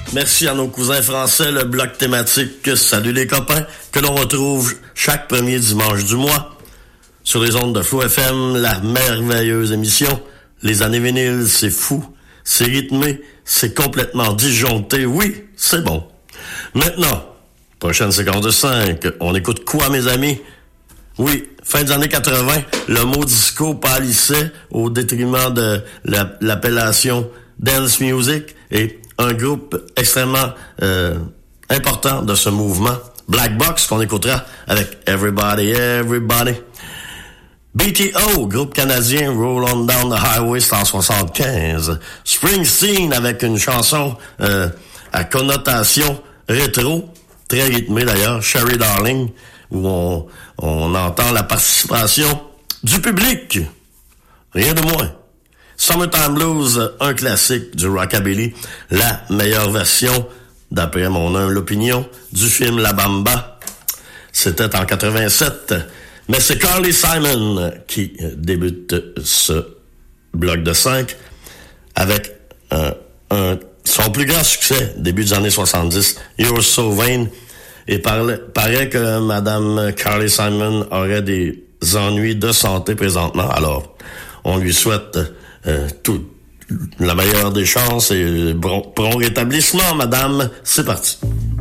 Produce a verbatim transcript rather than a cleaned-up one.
Merci à nos cousins français, le bloc thématique Salut les copains, que l'on retrouve chaque premier dimanche du mois. Sur les ondes de Flow F M, la merveilleuse émission. Les années vinyles, c'est fou, c'est rythmé, c'est complètement disjoncté. Oui, c'est bon. Maintenant, prochaine séquence de cinq. On écoute quoi, mes amis? Oui, fin des années quatre-vingts, le mot disco pâlissait au détriment de la, l'appellation dance music et un groupe extrêmement euh, important de ce mouvement, Black Box, qu'on écoutera avec Everybody, Everybody. B T O, groupe canadien, Roll On Down the Highway, c'est en soixante-quinze. Springsteen avec une chanson euh, à connotation rétro, très rythmée d'ailleurs, Sherry Darling, où on, on entend la participation du public. Rien de moins. Summertime Blues, un classique du rockabilly, la meilleure version, d'après mon humble opinion, du film La Bamba. C'était en quatre-vingt-sept. Mais c'est Carly Simon qui débute ce bloc de cinq avec un, un, son plus grand succès, début des années soixante-dix, You're So Vain. Et parle, paraît que Madame Carly Simon aurait des ennuis de santé présentement. Alors, on lui souhaite euh, tout, la meilleure des chances et bon, bon rétablissement, Madame. C'est parti.